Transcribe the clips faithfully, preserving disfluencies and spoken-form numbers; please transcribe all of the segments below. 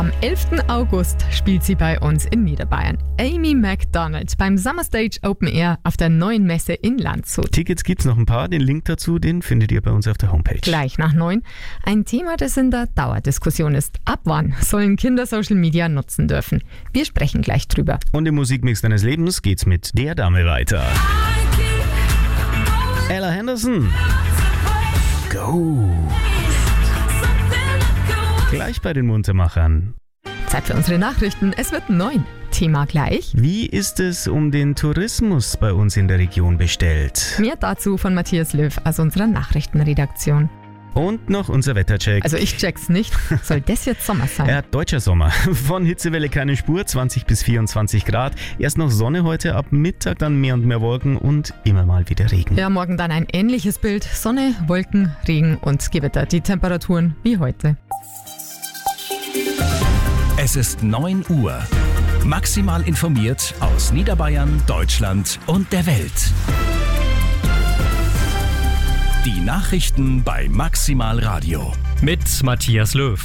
Am elften August spielt sie bei uns in Niederbayern. Amy Macdonald beim Summer Stage Open Air auf der neuen Messe in Landshut. Tickets gibt's noch ein paar, den Link dazu, den findet ihr bei uns auf der Homepage. Gleich nach neun. Ein Thema, das in der Dauerdiskussion ist. Ab wann sollen Kinder Social Media nutzen dürfen? Wir sprechen gleich drüber. Und im Musikmix deines Lebens geht's mit der Dame weiter. Ella Henderson. Go. Gleich bei den Muntermachern. Zeit für unsere Nachrichten. Es wird neun. Thema gleich. Wie ist es um den Tourismus bei uns in der Region bestellt? Mehr dazu von Matthias Löw aus unserer Nachrichtenredaktion. Und noch unser Wettercheck. Also ich check's nicht. Soll das jetzt Sommer sein? Ja, deutscher Sommer. Von Hitzewelle keine Spur, zwanzig bis vierundzwanzig Grad. Erst noch Sonne heute, ab Mittag dann mehr und mehr Wolken und immer mal wieder Regen. Ja, morgen dann ein ähnliches Bild. Sonne, Wolken, Regen und Gewitter. Die Temperaturen wie heute. Es ist neun Uhr. Maximal informiert aus Niederbayern, Deutschland und der Welt. Die Nachrichten bei Maximal Radio. Mit Matthias Löw.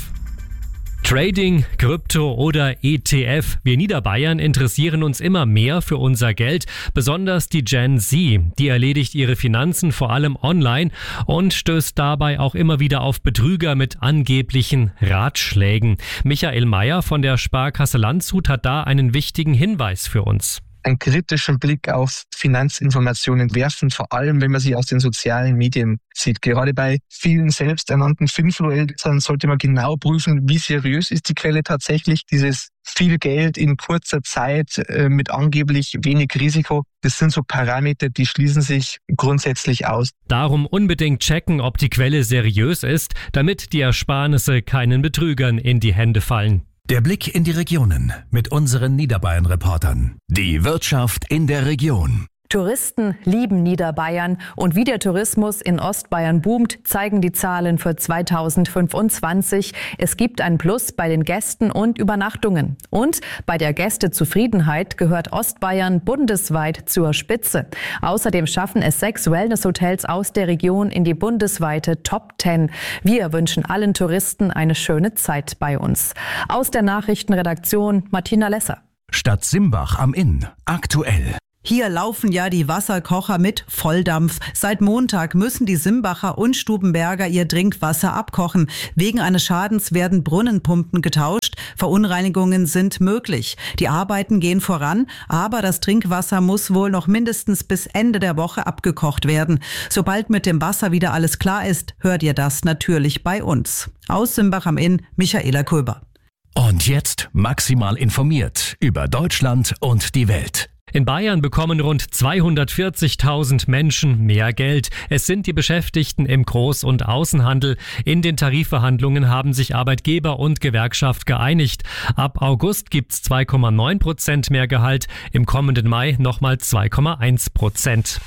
Trading, Krypto oder E T F. Wir Niederbayern interessieren uns immer mehr für unser Geld. Besonders die Gen Z. Die erledigt ihre Finanzen vor allem online und stößt dabei auch immer wieder auf Betrüger mit angeblichen Ratschlägen. Michael Mayer von der Sparkasse Landshut hat da einen wichtigen Hinweis für uns. Einen kritischen Blick auf Finanzinformationen werfen, vor allem wenn man sie aus den sozialen Medien sieht. Gerade bei vielen selbsternannten Finfluencern sollte man genau prüfen, wie seriös ist die Quelle tatsächlich. Dieses viel Geld in kurzer Zeit äh, mit angeblich wenig Risiko, das sind so Parameter, die schließen sich grundsätzlich aus. Darum unbedingt checken, ob die Quelle seriös ist, damit die Ersparnisse keinen Betrügern in die Hände fallen. Der Blick in die Regionen mit unseren Niederbayern-Reportern. Die Wirtschaft in der Region. Touristen lieben Niederbayern und wie der Tourismus in Ostbayern boomt, zeigen die Zahlen für zweitausendfünfundzwanzig. Es gibt ein Plus bei den Gästen und Übernachtungen. Und bei der Gästezufriedenheit gehört Ostbayern bundesweit zur Spitze. Außerdem schaffen es sechs Wellness-Hotels aus der Region in die bundesweite Top zehn. Wir wünschen allen Touristen eine schöne Zeit bei uns. Aus der Nachrichtenredaktion Martina Lesser. Stadt Simbach am Inn. Aktuell. Hier laufen ja die Wasserkocher mit Volldampf. Seit Montag müssen die Simbacher und Stubenberger ihr Trinkwasser abkochen. Wegen eines Schadens werden Brunnenpumpen getauscht. Verunreinigungen sind möglich. Die Arbeiten gehen voran, aber das Trinkwasser muss wohl noch mindestens bis Ende der Woche abgekocht werden. Sobald mit dem Wasser wieder alles klar ist, hört ihr das natürlich bei uns. Aus Simbach am Inn, Michaela Köber. Und jetzt maximal informiert über Deutschland und die Welt. In Bayern bekommen rund zweihundertvierzigtausend Menschen mehr Geld. Es sind die Beschäftigten im Groß- und Außenhandel. In den Tarifverhandlungen haben sich Arbeitgeber und Gewerkschaft geeinigt. Ab August gibt's zwei Komma neun Prozent mehr Gehalt, im kommenden Mai nochmal zwei Komma eins Prozent.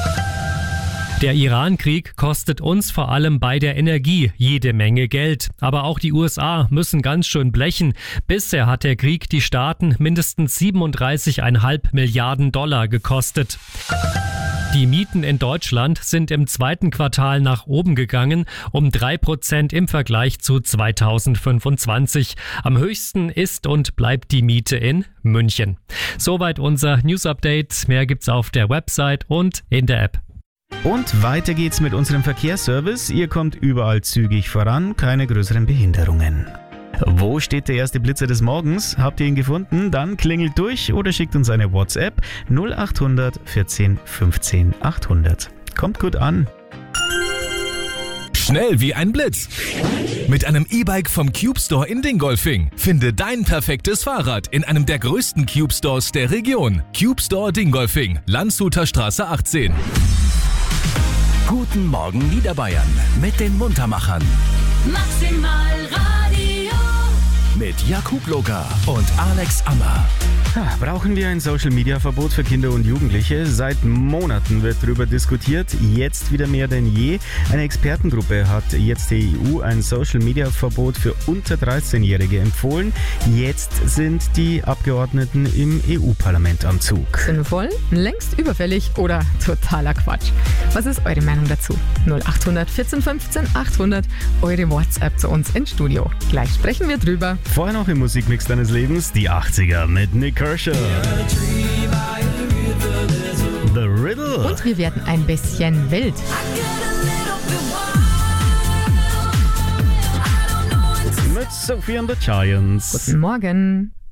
Der Iran-Krieg kostet uns vor allem bei der Energie jede Menge Geld. Aber auch die U S A müssen ganz schön blechen. Bisher hat der Krieg die Staaten mindestens siebenunddreißig Komma fünf Milliarden Dollar gekostet. Die Mieten in Deutschland sind im zweiten Quartal nach oben gegangen, um drei Prozent im Vergleich zu zweitausendfünfundzwanzig. Am höchsten ist und bleibt die Miete in München. Soweit unser News-Update. Mehr gibt's auf der Website und in der App. Und weiter geht's mit unserem Verkehrsservice. Ihr kommt überall zügig voran, keine größeren Behinderungen. Wo steht der erste Blitzer des Morgens? Habt ihr ihn gefunden? Dann klingelt durch oder schickt uns eine WhatsApp null acht hundert vierzehn fünfzehn achthundert. Kommt gut an. Schnell wie ein Blitz. Mit einem E-Bike vom Cube Store in Dingolfing. Finde dein perfektes Fahrrad in einem der größten Cube Stores der Region. Cube Store Dingolfing, Landshuter Straße achtzehn. Guten Morgen Niederbayern mit den Muntermachern. Maximal Radio. Mit Jakub Loga und Alex Ammer. Ha, brauchen wir ein Social-Media-Verbot für Kinder und Jugendliche? Seit Monaten wird darüber diskutiert, jetzt wieder mehr denn je. Eine Expertengruppe hat jetzt der E U ein Social-Media-Verbot für unter dreizehnjährige empfohlen. Jetzt sind die Abgeordneten im E U-Parlament am Zug. Sinnvoll, längst überfällig oder totaler Quatsch? Was ist eure Meinung dazu? null acht hundert vierzehn fünfzehn achthundert, eure WhatsApp zu uns ins Studio. Gleich sprechen wir drüber. Von Vorher noch im Musikmix deines Lebens die achtziger mit Nick Kershaw. The Riddle. Und wir werden ein bisschen wild. Mit Sophie and the Giants. Guten Morgen.